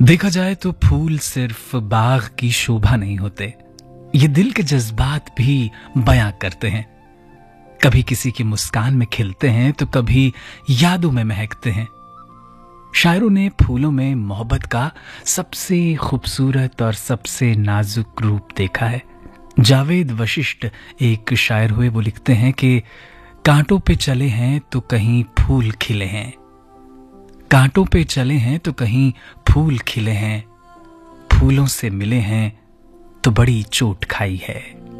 देखा जाए तो फूल सिर्फ बाग की शोभा नहीं होते, ये दिल के जज्बात भी बयां करते हैं। कभी किसी की मुस्कान में खिलते हैं तो कभी यादों में महकते हैं। शायरों ने फूलों में मोहब्बत का सबसे खूबसूरत और सबसे नाजुक रूप देखा है। जावेद वशिष्ठ एक शायर हुए, वो लिखते हैं कि कांटों पे चले हैं तो कहीं फूल खिले हैं, कांटों पे चले हैं तो कहीं फूल खिले हैं, फूलों से मिले हैं तो बड़ी चोट खाई है।